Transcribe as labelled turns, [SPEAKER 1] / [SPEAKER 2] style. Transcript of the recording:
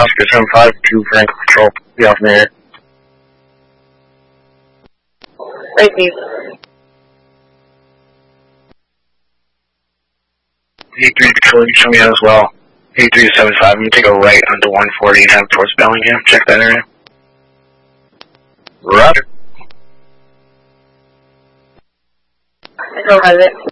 [SPEAKER 1] Oscar 75 to Frank Control. Be off in the air.
[SPEAKER 2] Thank you.
[SPEAKER 1] 83 Control, you can show me that as well. 83 to 75, I'm going to take a right onto 140 and head towards Bellingham. Check that area. Roger.
[SPEAKER 2] I don't have it.